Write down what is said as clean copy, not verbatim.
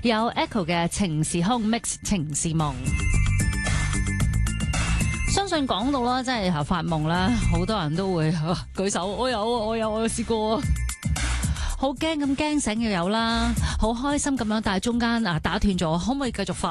有 Echo 嘅情時空 mix 情時夢。相信講到啦，真係發夢啦，好多人都會舉手，我有試過，好驚咁驚醒又有啦，好開心咁樣，但係中間打斷咗，可唔可以繼續發？